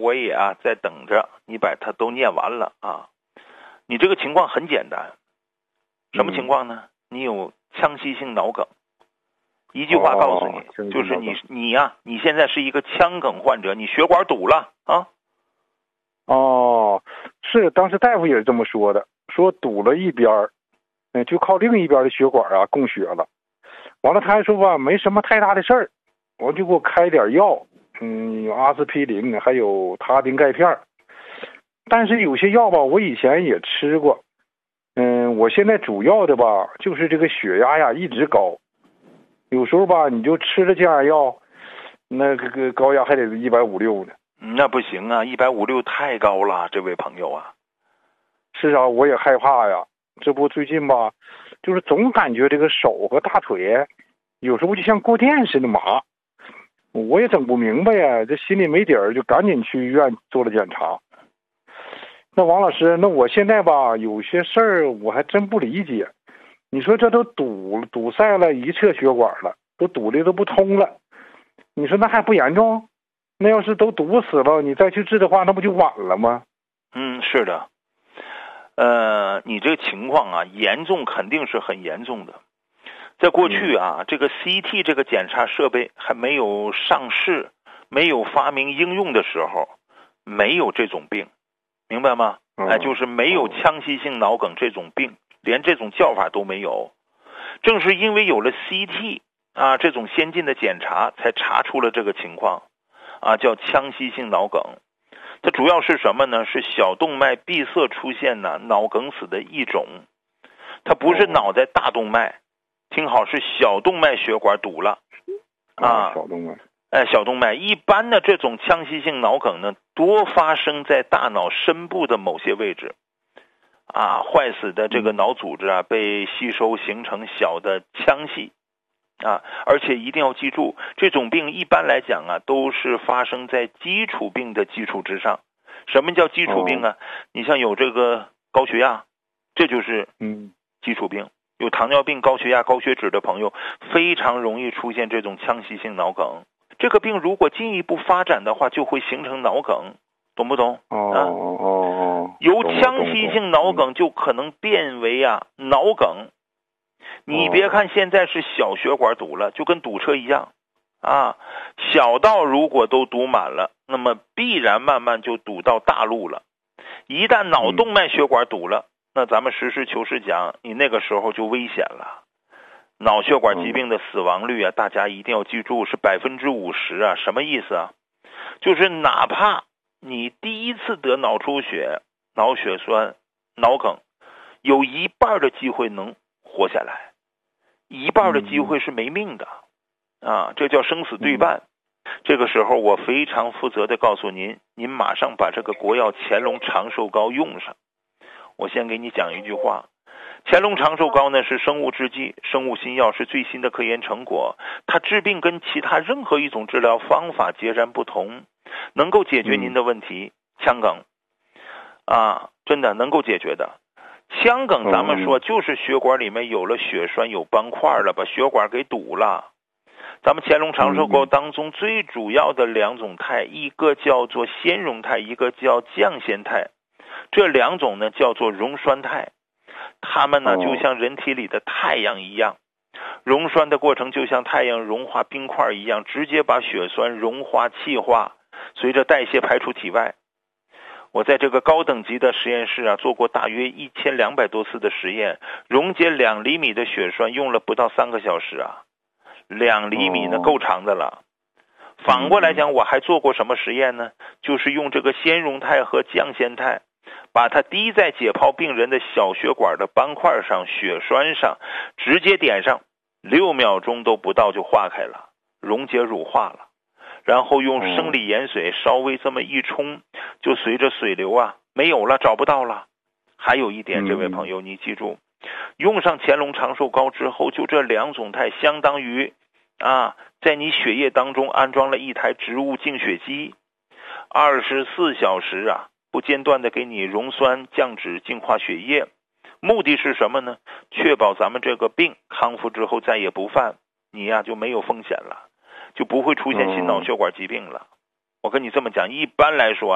我也在等着你把它都念完了啊。你这个情况很简单，什么情况呢？你有腔隙性脑梗。一句话告诉你，就是你现在是一个腔梗患者，你血管堵了啊。 是当时大夫也是这么说的，说堵了一边，就靠另一边的血管供血了。完了他还说吧，没什么太大的事儿，我就给我开点药，有阿司匹林，还有他汀钙片。但是有些药吧，我以前也吃过，我现在主要的吧，就是这个血压一直高，有时候吧，你就吃了这样药，那个高压还得150-160呢。 那不行啊，150-160太高了，这位朋友啊。 是啊，我也害怕呀。这不最近吧，就是总感觉这个手和大腿，有时候就像过电似的麻。我也整不明白呀，这心里没底儿，就赶紧去医院做了检查。那王老师，那我现在吧，有些事儿我还真不理解。你说这都堵塞了一侧血管了，都堵的都不通了，你说那还不严重？那要是都堵死了，你再去治的话，那不就晚了吗？ 是的。你这个情况严重肯定是很严重的。在过去这个 CT 这个检查设备还没有上市，没有发明应用的时候，没有这种病，明白吗？就是没有腔隙性脑梗这种病，连这种叫法都没有。正是因为有了 CT 这种先进的检查，才查出了这个情况叫腔隙性脑梗。它主要是什么呢？是小动脉闭塞出现脑梗死的一种。它不是脑袋大动脉，听好，是小动脉血管堵了小动脉。 小动脉一般的这种腔隙性脑梗呢，多发生在大脑深部的某些位置坏死的这个脑组织被吸收形成小的腔隙而且一定要记住，这种病一般来讲都是发生在基础病的基础之上。什么叫基础病你像有这个高血压，这就是基础病。有糖尿病、高血压、高血脂的朋友，非常容易出现这种腔隙性脑梗。这个病如果进一步发展的话，就会形成脑梗，懂不懂？由腔隙性脑梗就可能变为脑梗。你别看现在是小血管堵了，就跟堵车一样小道如果都堵满了，那么必然慢慢就堵到大路了。一旦脑动脉血管堵了，那咱们实事求是讲，你那个时候就危险了。脑血管疾病的死亡率大家一定要记住是50%什么意思就是哪怕你第一次得脑出血、脑血栓、脑梗，有一半的机会能活下来，一半的机会是没命的这叫生死对半。这个时候我非常负责的告诉您马上把这个国药乾隆长寿膏用上。我先给你讲一句话，乾隆长寿膏呢是生物制剂，生物新药，是最新的科研成果。它治病跟其他任何一种治疗方法截然不同，能够解决您的问题。腔梗真的能够解决的。腔梗咱们说就是血管里面有了血栓，有斑块了，把血管给堵了。咱们乾隆长寿膏当中最主要的2种肽，一个叫做纤溶肽，一个叫降酰肽。这2种呢叫做溶栓肽，它们呢就像人体里的太阳一样，溶栓的过程就像太阳融化冰块一样，直接把血栓融化气化，随着代谢排出体外。我在这个高等级的实验室做过大约1200多次的实验，溶解2厘米的血栓用了不到3个小时2厘米呢够长的了。反过来讲，我还做过什么实验呢？就是用这个纤溶肽和降酰肽，把它滴在解剖病人的小血管的斑块上、血栓上，直接点上，6秒钟都不到就化开了，溶解乳化了。然后用生理盐水稍微这么一冲，就随着水流没有了，找不到了。还有一点，这位朋友你记住，用上乾隆长寿膏之后，就这2种肽相当于在你血液当中安装了一台植物净血机，24小时不间断的给你溶栓、降脂、净化血液。目的是什么呢？确保咱们这个病康复之后再也不犯，你就没有风险了，就不会出现心脑血管疾病了。我跟你这么讲，一般来说